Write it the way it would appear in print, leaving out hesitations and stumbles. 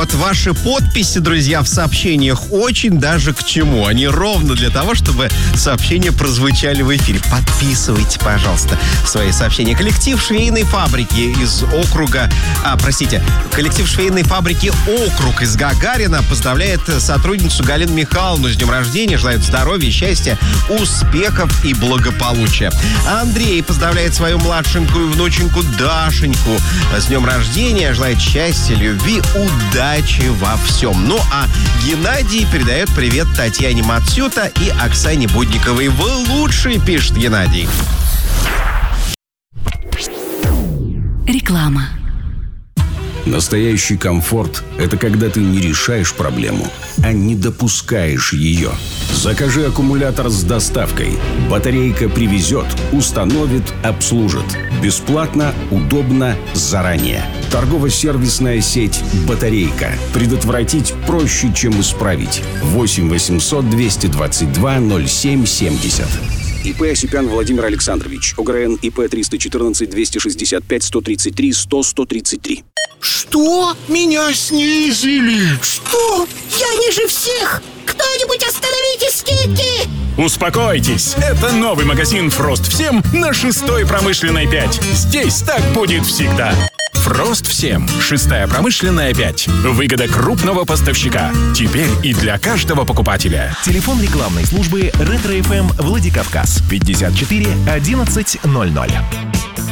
вот ваши подписи, друзья, в сообщениях очень даже к чему. Они ровно для того, чтобы сообщения прозвучали в эфире. Подписывайте, пожалуйста, свои сообщения. Коллектив швейной фабрики из округа... коллектив швейной фабрики «Округ» из Гагарина поздравляет сотрудницу Галину Михайловну с днем рождения. Желает здоровья, счастья, успехов и благополучия. Андрей поздравляет свою младшенькую внученьку Дашеньку с днем рождения. Желает счастья, любви, удачи во всем. Ну, а Геннадий передает привет Татьяне Мацюта и Оксане Будниковой. Вы лучшие, пишет Геннадий. Реклама. Настоящий комфорт – это когда ты не решаешь проблему, а не допускаешь ее. Закажи аккумулятор с доставкой. Батарейка привезет, установит, обслужит. Бесплатно, удобно, заранее. Торгово-сервисная сеть «Батарейка». Предотвратить проще, чем исправить. 8 800 222 0770. ИП Осипян Владимир Александрович. ОГРН ИП 314 265 133 100 133. Что? Меня снизили? Что? Я ниже всех! Кто-нибудь остановите скидки! Успокойтесь, это новый магазин «Фрост всем» на 6-й промышленной 5. Здесь так будет всегда. «Фрост всем», 6-я промышленная 5. Выгода крупного поставщика. Теперь и для каждого покупателя. Телефон рекламной службы «Ретро-ФМ» Владикавказ 54 11 00.